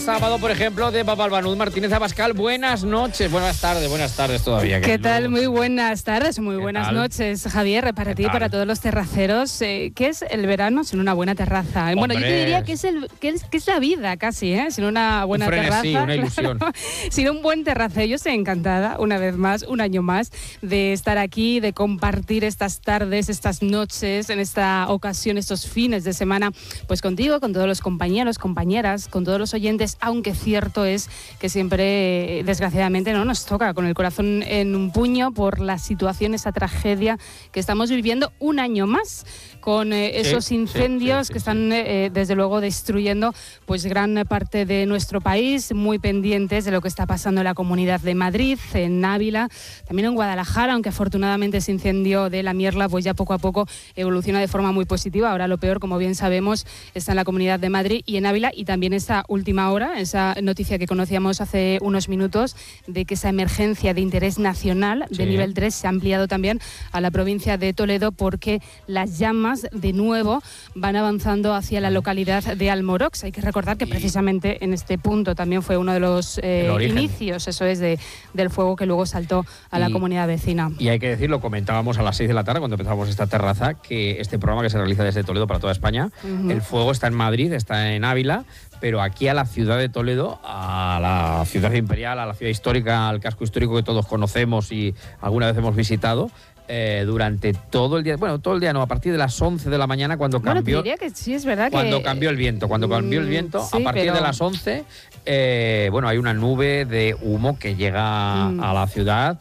Sábado, por ejemplo, de Papalbanud. Martínez Abascal, buenas noches. Buenas tardes todavía. ¿Qué tal? Muy buenas tardes, muy buenas noches, Javier, para ti y para todos los terraceros. ¿Qué es el verano sin una buena terraza? ¡Hombre! Bueno, yo te diría que es la vida casi, sin una buena terraza. Sí, una ilusión. Claro, sin un buen terraceo. Yo estoy encantada, una vez más, un año más, de estar aquí, de compartir estas tardes, estas noches, en esta ocasión, estos fines de semana, pues contigo, con todos los compañeros, compañeras, con todos los oyentes, aunque cierto es que siempre, desgraciadamente, no nos toca con el corazón en un puño por la situación, esa tragedia que estamos viviendo un año más, con esos incendios que están, desde luego, destruyendo pues gran parte de nuestro país, muy pendientes de lo que está pasando en la Comunidad de Madrid, en Ávila, también en Guadalajara, aunque afortunadamente ese incendio de la Mierla pues ya poco a poco evoluciona de forma muy positiva. Ahora lo peor, como bien sabemos, está en la Comunidad de Madrid y en Ávila, y también esa última hora, esa noticia que conocíamos hace unos minutos de que esa emergencia de interés nacional de nivel 3 se ha ampliado también a la provincia de Toledo, porque las llamas de nuevo van avanzando hacia la localidad de Almorox. Hay que recordar que precisamente en este punto también fue uno de los inicios, eso es, del fuego que luego saltó a la comunidad vecina. Y hay que decirlo, comentábamos a las 6 de la tarde cuando empezábamos esta terraza, que este programa que se realiza desde Toledo para toda España, el fuego está en Madrid, está en Ávila, pero aquí a la ciudad de Toledo, a la ciudad imperial, a la ciudad histórica, al casco histórico que todos conocemos y alguna vez hemos visitado, durante todo el día, bueno, todo el día no, a partir de las 11 de la mañana cuando cambió. Te diría que sí, es verdad cuando cambió el viento, sí, a partir de las 11, bueno, hay una nube de humo que llega a la ciudad.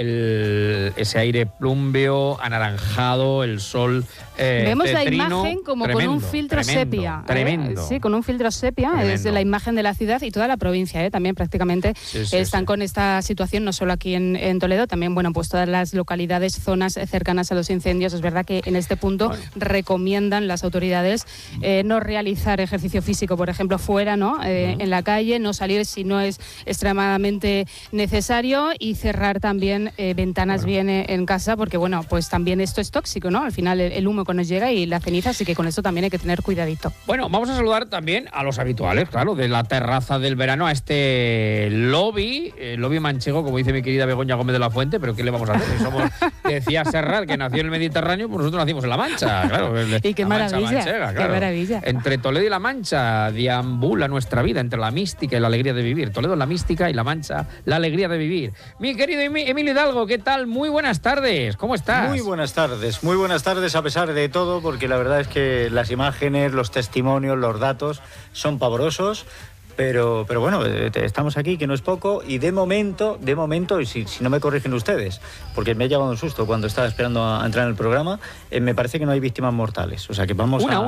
Ese aire plumbeo, anaranjado, el sol vemos cetrino, la imagen como tremendo, con un filtro sepia. Tremendo. Sí, con un filtro sepia, Tremendo. es la imagen de la ciudad y toda la provincia, también prácticamente están con esta situación, no solo aquí en Toledo, también, bueno, pues todas las localidades, zonas cercanas a los incendios. Es verdad que en este punto recomiendan las autoridades no realizar ejercicio físico, por ejemplo, fuera, ¿no? En la calle, no salir si no es extremadamente necesario, y cerrar también ventanas bien en casa, porque bueno, pues también esto es tóxico, ¿no? Al final el humo que nos llega y la ceniza, así que con esto también hay que tener cuidadito. Bueno, vamos a saludar también a los habituales, claro, de la terraza del verano, a este lobby manchego, como dice mi querida Begoña Gómez de la Fuente, pero ¿qué le vamos a hacer? Si somos, decía Serrat, que nació en el Mediterráneo, pues nosotros nacimos en La Mancha, claro. Y qué maravilla, manchega, claro. Qué maravilla. Entre Toledo y La Mancha deambula nuestra vida, entre la mística y la alegría de vivir. Toledo la mística y La Mancha la alegría de vivir. Mi querido Emilio Hidalgo, ¿qué tal? Muy buenas tardes, ¿cómo estás? Muy buenas tardes a pesar de todo, porque la verdad es que las imágenes, los testimonios, los datos son pavorosos. Pero bueno, estamos aquí, que no es poco, y de momento, y si no me corrigen ustedes, porque me ha llevado un susto cuando estaba esperando a entrar en el programa, me parece que no hay víctimas mortales. O sea, que vamos una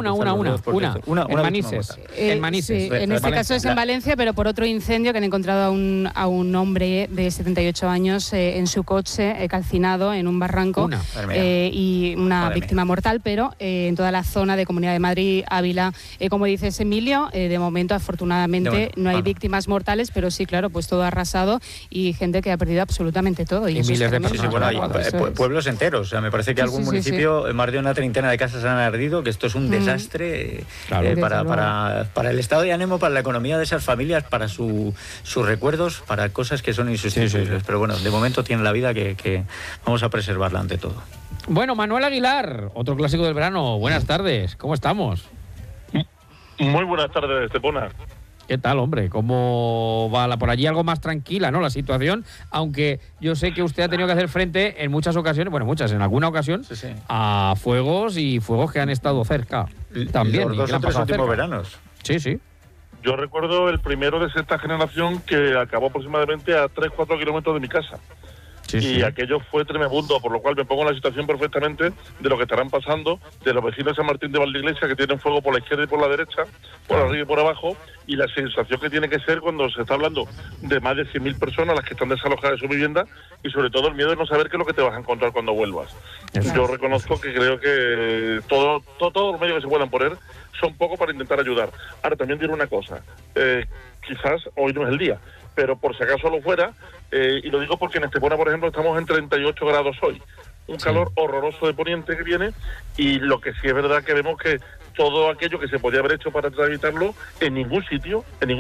en Manises. En Manises. Sí, en este caso es en Valencia, pero por otro incendio que han encontrado a un hombre de 78 años en su coche, calcinado en un barranco, y una víctima mortal, pero en toda la zona de Comunidad de Madrid, Ávila, como dices, Emilio, de momento, afortunadamente, no hay víctimas mortales, pero sí, claro, pues todo arrasado y gente que ha perdido absolutamente todo. Y miles de personas. Pueblos enteros. O sea, me parece que algún municipio, más de una treintena de casas han ardido, que esto es un desastre para el estado de ánimo, para la economía de esas familias, para sus recuerdos, para cosas que son insustituibles. Pero bueno, de momento tiene la vida que vamos a preservarla ante todo. Bueno, Manuel Aguilar, otro clásico del verano. Buenas tardes, ¿cómo estamos? Muy buenas tardes, Estepona. ¿Qué tal, hombre? ¿Cómo va por allí? Algo más tranquila, ¿no? La situación, aunque yo sé que usted ha tenido que hacer frente en muchas ocasiones, en alguna ocasión, a fuegos que han estado cerca. También. Los 2 o 3 últimos veranos. Sí. Yo recuerdo el primero de sexta generación que acabó aproximadamente a 3-4 kilómetros de mi casa. Y aquello fue tremendo, por lo cual me pongo en la situación perfectamente de lo que estarán pasando, de los vecinos de San Martín de Valdeiglesia, que tienen fuego por la izquierda y por la derecha, por arriba y por abajo, y la sensación que tiene que ser cuando se está hablando de más de 100.000 personas las que están desalojadas de su vivienda, y sobre todo el miedo de no saber qué es lo que te vas a encontrar cuando vuelvas. Yo reconozco que creo que todos los medios que se puedan poner son poco para intentar ayudar. Ahora, también diré una cosa, quizás hoy no es el día, pero por si acaso lo fuera, y lo digo porque en Estepona, por ejemplo, estamos en 38 grados hoy, un calor horroroso de poniente que viene, y lo que sí es verdad que vemos que todo aquello que se podía haber hecho para evitarlo, en ningún sitio,